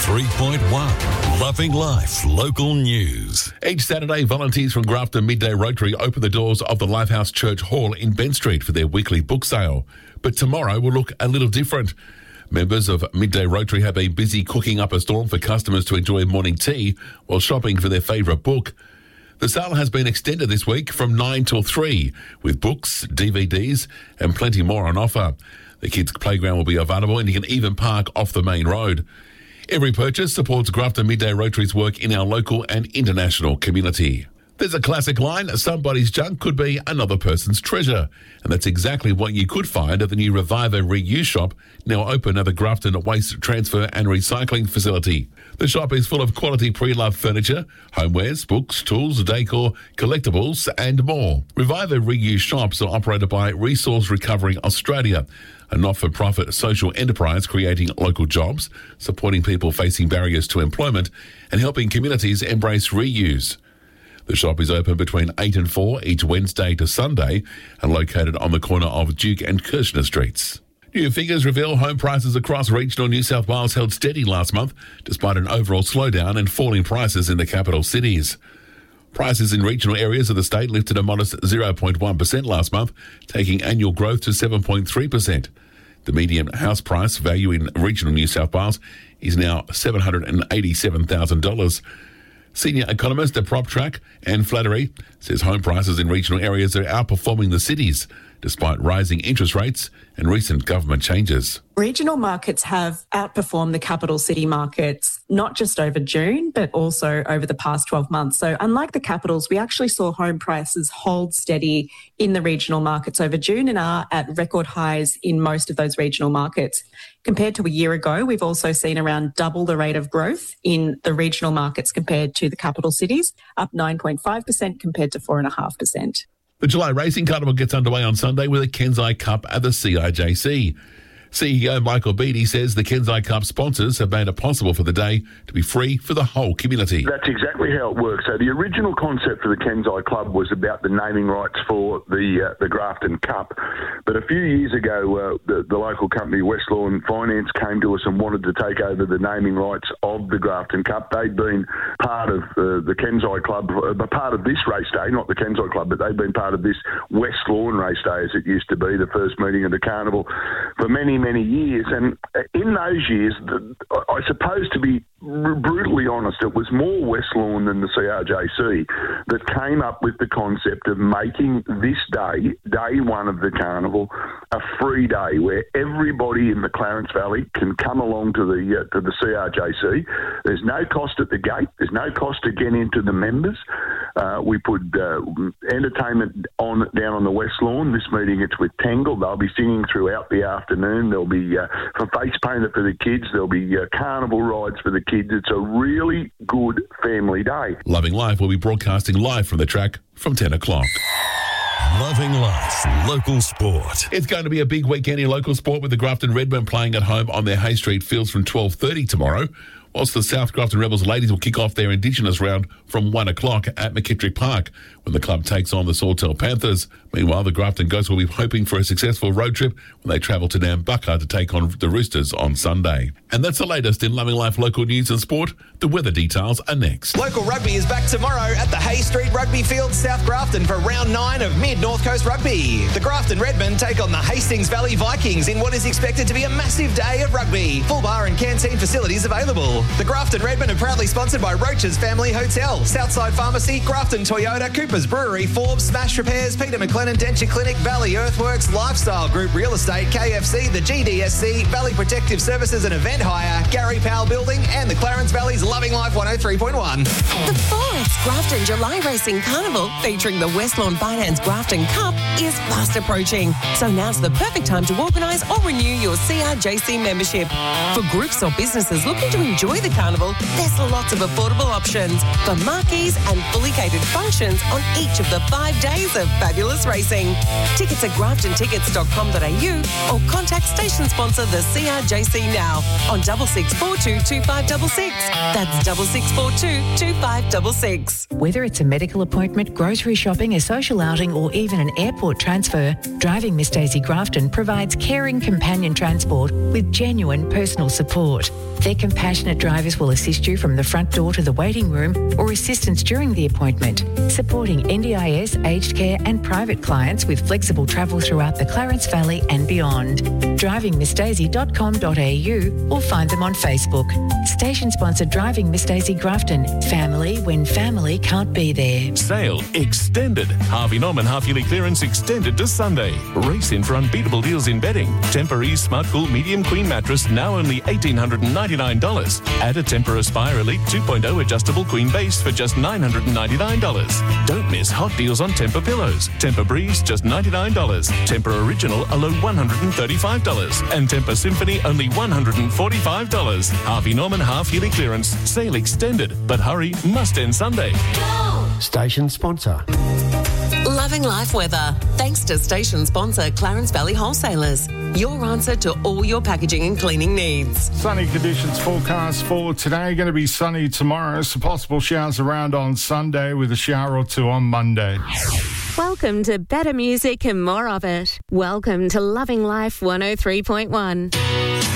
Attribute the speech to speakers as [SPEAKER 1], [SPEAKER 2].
[SPEAKER 1] 103.1 Loving Life Local News. Each Saturday, volunteers from Grafton Midday Rotary open the doors of the Lifehouse Church Hall in Ben Street for their weekly book sale. But tomorrow will look a little different. Members of Midday Rotary have been busy cooking up a storm for customers to enjoy morning tea while shopping for their favourite book. The sale has been extended this week from 9 till 3, with books, DVDs and plenty more on offer. The kids' playground will be available and you can even park off the main road. Every purchase supports Grafton Midday Rotary's work in our local and international community. There's a classic line, somebody's junk could be another person's treasure. And that's exactly what you could find at the new Reviva Reuse shop, now open at the Grafton Waste Transfer and Recycling Facility. The shop is full of quality pre-loved furniture, homewares, books, tools, decor, collectibles and more. Reviva Reuse shops are operated by Resource Recovery Australia, a not-for-profit social enterprise creating local jobs, supporting people facing barriers to employment and helping communities embrace reuse. The shop is open between 8 and 4 each Wednesday to Sunday and located on the corner of Duke and Kirshner Streets. New figures reveal home prices across regional New South Wales held steady last month, despite an overall slowdown and falling prices in the capital cities. Prices in regional areas of the state lifted a modest 0.1% last month, taking annual growth to 7.3%. The median house price value in regional New South Wales is now $787,000. Senior economist at PropTrack, Anne Flattery, says home prices in regional areas are outperforming the cities, despite rising interest rates and recent government changes.
[SPEAKER 2] Regional markets have outperformed the capital city markets, not just over June, but also over the past 12 months. So unlike the capitals, we actually saw home prices hold steady in the regional markets over June and are at record highs in most of those regional markets. Compared to a year ago, we've also seen around double the rate of growth in the regional markets compared to the capital cities, up 9.5% compared to 4.5%.
[SPEAKER 1] The July Racing Carnival gets underway on Sunday with a Kensei Cup at the CRJC. CEO Michael Beattie says the Kensei Cup sponsors have made it possible for the day to be free for the whole community.
[SPEAKER 3] That's exactly how it works. So the original concept for the Kensei Club was about the naming rights for the Grafton Cup. But a few years ago, the local company West Lawn Finance came to us and wanted to take over the naming rights of the Grafton Cup. They'd been part of the Kensei Club, part of this race day, not the Kensei Club, but they'd been part of this West Lawn race day, as it used to be, the first meeting of the carnival, for many years. And in those years, I suppose, to be brutally honest, it was more West Lawn than the CRJC that came up with the concept of making this day, day one of the carnival, a free day where everybody in the Clarence Valley can come along to the CRJC. There's no cost at the gate. There's no cost to get into the members. We put entertainment on down on the West Lawn. This meeting, it's with Tangle. They'll be singing throughout the afternoon. There'll be a face painter for the kids. There'll be carnival rides for the kids. It's a really good family day.
[SPEAKER 1] Loving Life will be broadcasting live from the track from 10 o'clock. Loving Life Local Sport. It's going to be a big weekend in local sport with the Grafton Redmen playing at home on their Hay Street fields from 12:30 tomorrow, whilst the South Grafton Rebels ladies will kick off their Indigenous round from 1 o'clock at McKittrick Park when the club takes on the Sawtell Panthers. Meanwhile, the Grafton Ghosts will be hoping for a successful road trip when they travel to Nambucca to take on the Roosters on Sunday. And that's the latest in Loving Life local news and sport. The weather details are next.
[SPEAKER 4] Local rugby is back tomorrow at the Hay Street Rugby Field, South Grafton, for round 9 of Mid-North Coast Rugby. The Grafton Redmen take on the Hastings Valley Vikings in what is expected to be a massive day of rugby. Full bar and canteen facilities available. The Grafton Redmen are proudly sponsored by Roach's Family Hotel, Southside Pharmacy, Grafton Toyota, Cooper's Brewery, Forbes, Smash Repairs, Peter McLennan Denture Clinic, Valley Earthworks, Lifestyle Group Real Estate, KFC, the GDSC, Valley Protective Services and Event Hire, Gary Powell Building, and the Clarence Valley's Loving Life 103.1.
[SPEAKER 5] The 4X Grafton July Racing Carnival, featuring the West Lawn Finance Grafton Cup, is fast approaching. So now's the perfect time to organise or renew your CRJC membership. For groups or businesses looking to enjoy the carnival, there's lots of affordable options for marquees and fully catered functions on each of the 5 days of fabulous racing. Tickets at graftontickets.com.au or contact station sponsor the CRJC now on 6642 2566. That's 6642 2566.
[SPEAKER 6] Whether it's a medical appointment, grocery shopping, a social outing or even an airport transfer, Driving Miss Daisy Grafton provides caring companion transport with genuine personal support. Their compassionate drivers will assist you from the front door to the waiting room or assistance during the appointment, supporting NDIS, aged care and private clients with flexible travel throughout the Clarence Valley and beyond. DrivingMissDaisy.com.au or find them on Facebook. Station sponsored Driving Miss Daisy Grafton. Family when family can't be there.
[SPEAKER 7] Sale extended. Harvey Norman half-yearly clearance extended to Sunday. Race in for unbeatable deals in bedding. Tempur-Ease Smart Cool Medium Queen Mattress now only $1,899. Add a Tempur Aspire Elite 2.0 adjustable queen base for just $999. Don't miss hot deals on Tempur pillows. Tempur Breeze just $99. Tempur Original a low $135. And Tempur Symphony only $145. Harvey Norman half-yearly clearance. Sale extended. But hurry, must end Sunday.
[SPEAKER 8] Station sponsor.
[SPEAKER 5] Loving life weather. Thanks to station sponsor Clarence Valley Wholesalers. Your answer to all your packaging and cleaning needs.
[SPEAKER 9] Sunny conditions forecast for today. Going to be sunny tomorrow. Some possible showers around on Sunday with a shower or two on Monday.
[SPEAKER 10] Welcome to better music and more of it. Welcome to Loving Life 103.1.